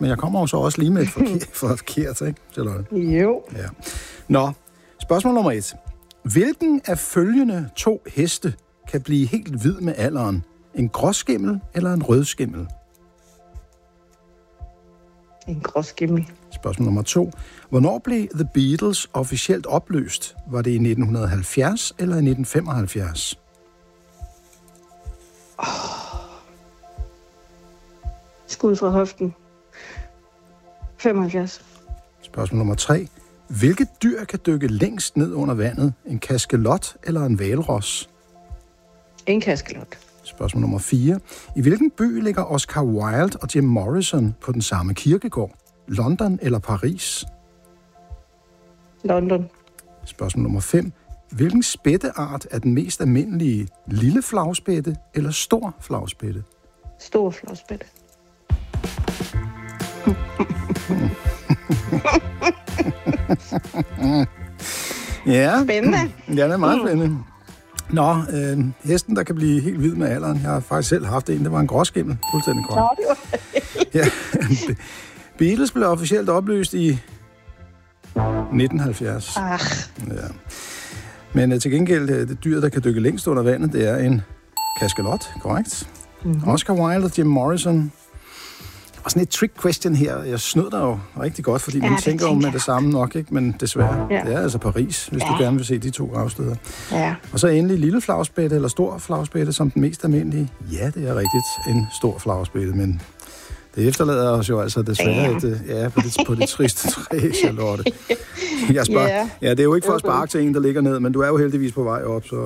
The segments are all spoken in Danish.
men jeg kommer jo så også lige med et forkert, ikke, Charlotte? Jo. Ja. Nå, spørgsmål nummer 1. Hvilken af følgende 2 heste kan blive helt hvid med alderen? En gråskimmel eller en rødskimmel? En gråskimmel. Spørgsmål nummer 2. Hvornår blev The Beatles officielt opløst? Var det i 1970 eller i 1975? Skud fra hoften. 75. Spørgsmål nummer 3. Hvilket dyr kan dykke længst ned under vandet? En kaskelot eller en hvalros? En kaskelot. Spørgsmål nummer 4. I hvilken by ligger Oscar Wilde og Jim Morrison på den samme kirkegård? London eller Paris? London. Spørgsmål nummer 5. Hvilken spætteart er den mest almindelige? Lille flagspætte eller stor flagspætte? Stor flagspætte. Ja. Spændende. Ja, det er meget spændende. Nå, hesten, der kan blive helt hvid med alderen. Jeg har faktisk selv haft en. Det var en gråskimmel. Fuldstændig grøn. Nå, det var Ja. Beatles blev officielt opløst i 1970. Ja. Men til gengæld, det dyr, der kan dykke længst under vandet, det er en kaskelot, korrekt? Mm-hmm. Oscar Wilde og Jim Morrison. Og sådan et trick question her. Jeg snød dig jo rigtig godt, fordi man tænker jo med det samme nok, ikke? Men desværre, det er altså Paris, hvis du gerne vil se de 2 gravsteder. Ja. Og så endelig lille flagspætte eller stor flagspætte som den mest almindelige. Ja, det er rigtigt, en stor flagspætte, men det efterlader os jo altså desværre på det triste træ, Charlotte. Ja, det er jo ikke for at sparke til en, der ligger ned, men du er jo heldigvis på vej op, så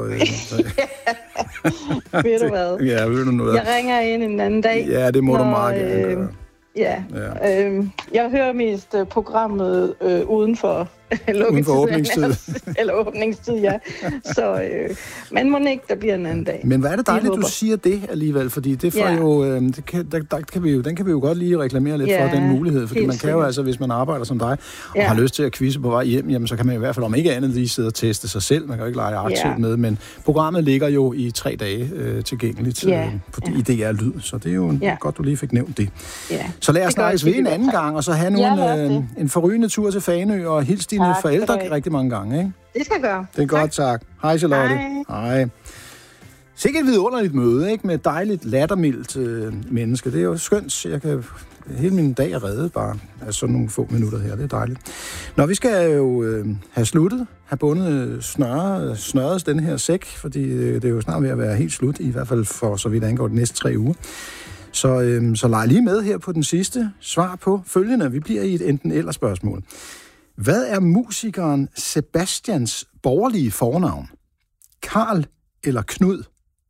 ved du hvad? Ja, ved du noget. Jeg ringer ind en anden dag. Ja, det må du meget gerne gøre. Jeg hører mest programmet uden for åbningstid. Eller åbningstid, ja. Så men må ikke, der bliver en anden dag. Men hvad er det dejligt, du siger det alligevel, fordi det får jo, den kan vi jo godt lige reklamere lidt for, den mulighed, fordi man kan jo altså, hvis man arbejder som dig, og har lyst til at quizze på vej hjem, jamen, så kan man i hvert fald om ikke andet lige sidde og teste sig selv, man kan jo ikke lege aktivt med, men programmet ligger jo i 3 dage tilgængeligt i DR Lyd, så det er jo godt, du lige fik nævnt det. Så lad os snakkes ved en anden gang, og så have nu en forrygende tur til Fanø, og hils dine forældre rigtig mange gange, ikke? Det skal jeg gøre. Det er godt, tak. Hej, Charlotte. Hej. Sikkert et vidunderligt møde, ikke? Med et dejligt, lattermildt menneske. Det er jo skønt. Jeg kan hele min dag er reddet bare af sådan nogle få minutter her. Det er dejligt. Nå, vi skal jo have sluttet, have bundet snøret den her sæk, fordi det er jo snart ved at være helt slut, i hvert fald for så vidt angår de næste 3 uger. Så leg lige med her på den sidste svar på følgende. Vi bliver i et enten-eller spørgsmål. Hvad er musikeren Sebastians borgerlige fornavn? Karl eller Knud?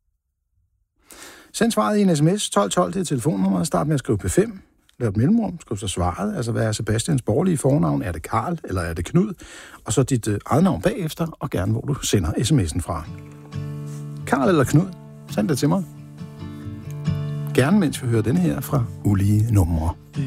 Send svaret i en sms 1212 til telefonnummeret. Start med at skrive P5. Lav et mellemrum. Skriv så svaret. Altså, hvad er Sebastians borgerlige fornavn? Er det Karl eller er det Knud? Og så dit eget navn bagefter, og gerne hvor du sender sms'en fra. Karl eller Knud? Send det til mig. Gerne mens vi hører den her fra Ulige Numre.